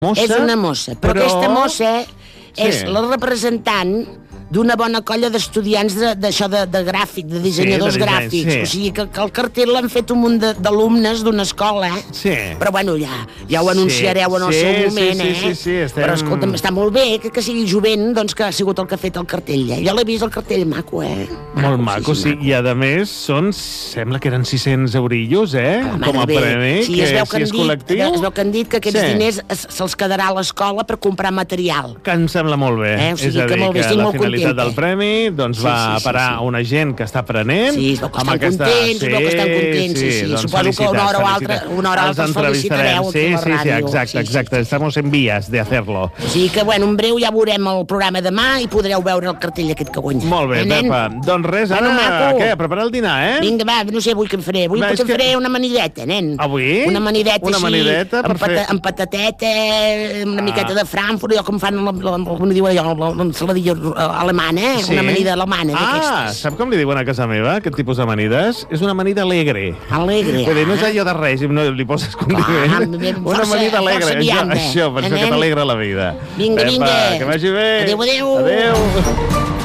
mossa. És una mossa, però aquesta mossa és la representant d'una bona colla d'estudiants d'això de gràfic, de dissenyadors gràfics. O sigui que el cartell l'han fet un munt d'alumnes d'una escola, Però bueno, ja ho anunciareu en el seu moment, Però escolta'm, està molt bé que sigui jovent, doncs que ha sigut el que ha fet el cartell, Jo l'he vist el cartell, maco, Molt maco, sí. I a més sembla que eren 600 eurillos, Com a premi, que si és col·lectiu. Es veu que han dit que aquests diners se'ls quedarà a l'escola per comprar material. Que em sembla molt bé. És a dir, que la finalitat del premi doncs va a parar a una gent que està aprenent. Sí, es veu que estan contents, Suposo que una hora o altra els felicitareu aquí a la ràdio. Exacte, estamos en vías de hacerlo. O sigui que, bueno, en breu ja veurem el programa demà i podreu veure el cartell aquest que guanya. Molt bé, Pepa. Doncs res, ara, què? A preparar el dinar, Vinga, va, no sé avui què em faré. Avui potser faré una amanideta, nen. Avui? Una amanideta així, amb patateta, una miqueta de Frankfurt, allò com fan, com diu allò, l'ensaladilla alemana, una amanida alemana d'aquestes. Sap com li diuen a casa meva, aquest tipus d'amanides? És una amanida alegre. Alegre, Vull dir, no és allò de règim, no li poses condiment. Una amanida alegre, això, per això que t'alegra la vida. Vinga. Que vagi bé. Adéu. Adéu.